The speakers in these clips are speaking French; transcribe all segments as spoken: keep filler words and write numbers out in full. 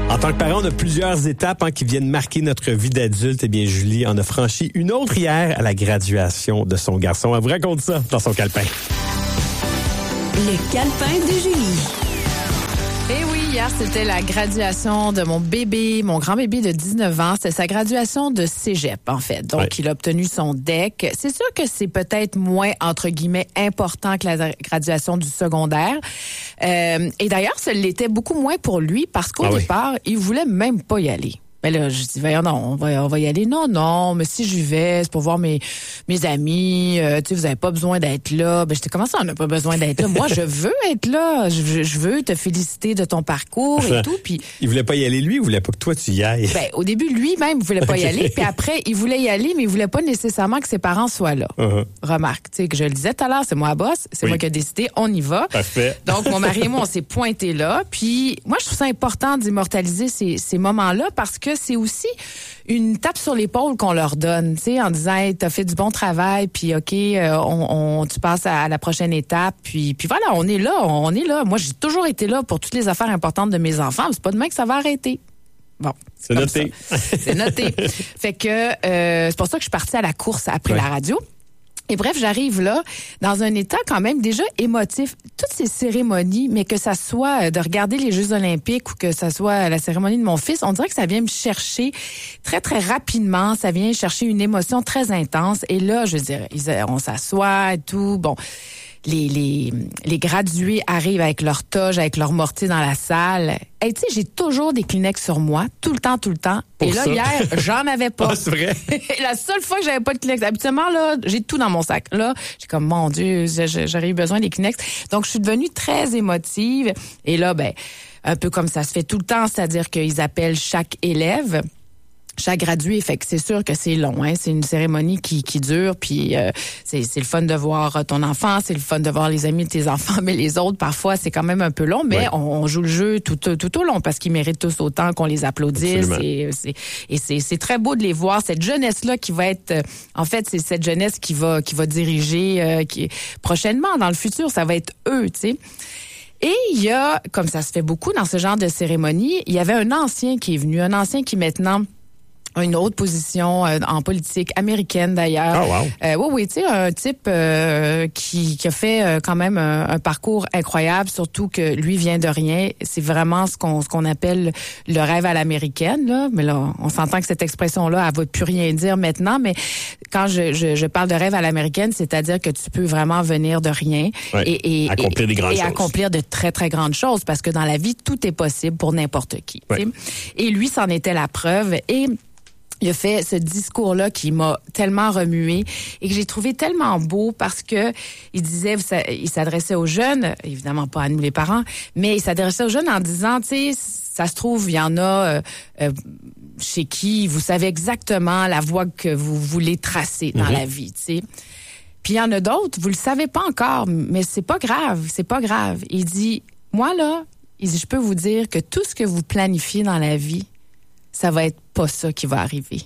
En tant que parent, on a plusieurs étapes hein, qui viennent marquer notre vie d'adulte. Eh bien, Julie en a franchi une autre hier à la graduation de son garçon. Elle vous raconte ça dans son calepin. Le calepin de Julie. Eh oui, hier, c'était la graduation de mon bébé, mon grand bébé de dix-neuf ans. C'était sa graduation de cégep, en fait. Donc, ouais. Il a obtenu son D E C. C'est sûr que c'est peut-être moins, entre guillemets, important que la graduation du secondaire. Euh, et d'ailleurs, ça l'était beaucoup moins pour lui parce qu'au ah départ, oui. il voulait même pas y aller. Ben là, je dis, voyons, non, on va, on va y aller. Non, non, mais si j'y vais, c'est pour voir mes, mes amis. Euh, tu sais, vous avez pas besoin d'être là. Ben, j'étais, comment ça, on n'a pas besoin d'être là? Moi, je veux être là. Je, je veux te féliciter de ton parcours et tout. Puis, il voulait pas y aller, lui, ou il voulait pas que toi, tu y ailles? Ben, au début, lui-même, il voulait pas okay. y aller. Puis après, il voulait y aller, mais il voulait pas nécessairement que ses parents soient là. Uh-huh. Remarque, tu sais, que je le disais tout à l'heure, c'est moi la boss. C'est oui. moi qui ai décidé, on y va. Parfait. Donc, mon mari et moi, on s'est pointés là. Puis, moi, je trouve ça important d'immortaliser ces, ces moments-là parce que c'est aussi une tape sur l'épaule qu'on leur donne, tu sais, en disant hey, t'as fait du bon travail, puis ok, euh, on, on, tu passes à, à la prochaine étape, puis puis voilà, on est là, on est là. Moi, j'ai toujours été là pour toutes les affaires importantes de mes enfants. C'est pas demain que ça va arrêter. Bon, c'est noté. C'est noté. Fait que euh, c'est pour ça que je suis partie à la course après ouais. la radio. Et bref, j'arrive là dans un état quand même déjà émotif. Toutes ces cérémonies, mais que ça soit de regarder les Jeux olympiques ou que ça soit la cérémonie de mon fils, on dirait que ça vient me chercher très, très rapidement. Ça vient chercher une émotion très intense. Et là, je veux dire, on s'assoit et tout. Bon, les, les, les gradués arrivent avec leur toge, avec leur mortier dans la salle. Et tu sais, j'ai toujours des Kleenex sur moi, tout le temps, tout le temps. Pour et là, ça. Hier, j'en avais pas. Ah, c'est vrai? La seule fois que j'avais pas de Kleenex, habituellement, là, j'ai tout dans mon sac. Là, j'ai comme, mon Dieu, j'aurais eu besoin des Kleenex. Donc, je suis devenue très émotive. Et là, ben, un peu comme ça se fait tout le temps, c'est-à-dire qu'ils appellent chaque élève. Chaque gradué, fait que c'est sûr que c'est long, hein. C'est une cérémonie qui, qui dure, puis euh, c'est, c'est le fun de voir ton enfant, c'est le fun de voir les amis de tes enfants, mais les autres, parfois, c'est quand même un peu long, mais ouais. on, on joue le jeu tout, tout, tout au long parce qu'ils méritent tous autant qu'on les applaudisse. Et, c'est, et c'est, c'est très beau de les voir. Cette jeunesse-là qui va être, euh, en fait, c'est cette jeunesse qui va, qui va diriger euh, qui, prochainement, dans le futur, ça va être eux, tu sais. Et il y a, comme ça se fait beaucoup dans ce genre de cérémonie, il y avait un ancien qui est venu, un ancien qui maintenant une autre position euh, en politique américaine d'ailleurs. Oh wow. Euh, oui, oui, tu sais, un type euh, qui, qui a fait euh, quand même un, un parcours incroyable, surtout que lui vient de rien. C'est vraiment ce qu'on ce qu'on appelle le rêve à l'américaine, là. Mais là, on s'entend que cette expression-là, elle va plus rien dire maintenant. Mais quand je, je, je parle de rêve à l'américaine, c'est-à-dire que tu peux vraiment venir de rien ouais. et, et accomplir des grandes et choses. accomplir de très très grandes choses, parce que dans la vie, tout est possible pour n'importe qui. Ouais. Et lui, c'en était la preuve. Et il a fait ce discours-là qui m'a tellement remué et que j'ai trouvé tellement beau parce que il disait, il s'adressait aux jeunes, évidemment pas à nous les parents, mais il s'adressait aux jeunes en disant, tu sais, ça se trouve, il y en a euh, euh, chez qui vous savez exactement la voie que vous voulez tracer dans mm-hmm. la vie, tu sais. Puis il y en a d'autres, vous le savez pas encore, mais c'est pas grave, c'est pas grave. Il dit, moi là, il dit, je peux vous dire que tout ce que vous planifiez dans la vie, ça va être pas ça qui va arriver.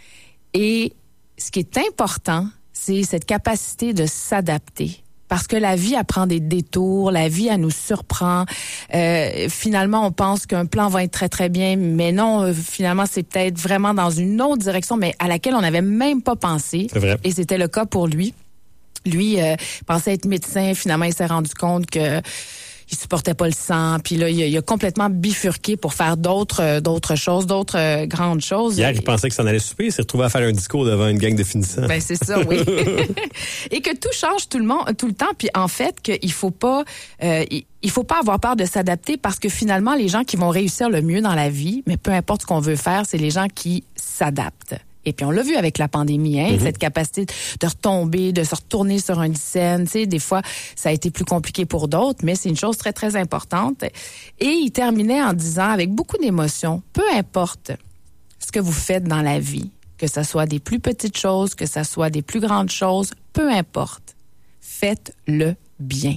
Et ce qui est important, c'est cette capacité de s'adapter. Parce que la vie, elle prend des détours, la vie, elle nous surprend. Euh, finalement, on pense qu'un plan va être très, très bien, mais non, euh, finalement, c'est peut-être vraiment dans une autre direction, mais à laquelle on n'avait même pas pensé. C'est vrai. Et c'était le cas pour lui. Lui euh, pensait être médecin, finalement, il s'est rendu compte que il supportait pas le sang, puis là, il a, il a complètement bifurqué pour faire d'autres euh, d'autres choses, d'autres euh, grandes choses. Hier, il pensait que ça en allait souper, il s'est retrouvé à faire un discours devant une gang de finissants. Ben c'est ça, oui. Et que tout change tout le monde, tout le temps, puis en fait, qu'il faut pas, euh, il, il faut pas avoir peur de s'adapter parce que finalement, les gens qui vont réussir le mieux dans la vie, mais peu importe ce qu'on veut faire, c'est les gens qui s'adaptent. Et puis on l'a vu avec la pandémie, hein, mm-hmm. cette capacité de retomber, de se retourner sur une scène. Tu sais, des fois, ça a été plus compliqué pour d'autres, mais c'est une chose très, très importante. Et il terminait en disant, avec beaucoup d'émotion, peu importe ce que vous faites dans la vie, que ça soit des plus petites choses, que ça soit des plus grandes choses, peu importe, faites-le bien.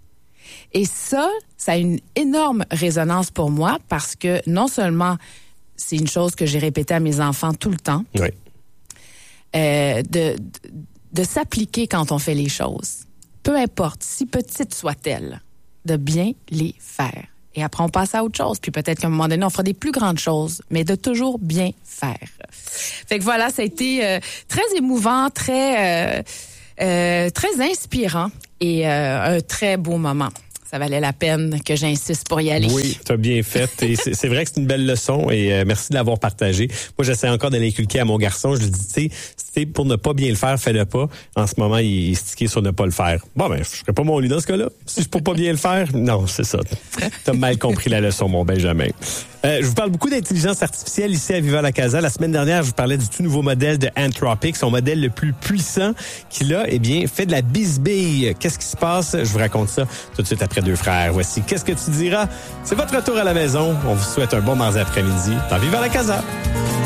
Et ça, ça a une énorme résonance pour moi parce que non seulement c'est une chose que j'ai répétée à mes enfants tout le temps. Oui. Euh, de, de, de s'appliquer quand on fait les choses. Peu importe, si petites soient-elles, de bien les faire. Et après, on passe à autre chose. Puis peut-être qu'à un moment donné, on fera des plus grandes choses, mais de toujours bien faire. Fait que voilà, ça a été euh, très émouvant, très, euh, euh, très inspirant et euh, un très beau moment. Ça valait la peine que j'insiste pour y aller. Oui, tu as bien fait. Et c'est, c'est vrai que c'est une belle leçon et euh, merci de l'avoir partagé. Moi, j'essaie encore de l'inculquer à mon garçon. Je lui dis, tu sais, pour ne pas bien le faire, fais-le pas. En ce moment, il est stické sur ne pas le faire. Bon, ben, je ferai pas mon lit dans ce cas-là. Si je peux pas bien le faire, non, c'est ça. T'as mal compris la leçon, mon Benjamin. Euh, je vous parle beaucoup d'intelligence artificielle ici à Viva la Casa. La semaine dernière, je vous parlais du tout nouveau modèle de Anthropic, son modèle le plus puissant qui, là, eh bien, fait de la bisbille. Qu'est-ce qui se passe? Je vous raconte ça tout de suite après Deux Frères. Voici Qu'est-ce que tu diras? C'est votre retour à la maison. On vous souhaite un bon mardi après-midi dans Viva la Casa.